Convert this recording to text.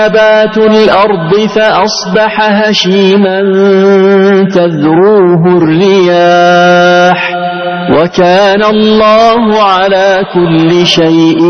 نبات الأرض فأصبح هشيما تذروه الرياح وكان الله على كل شيء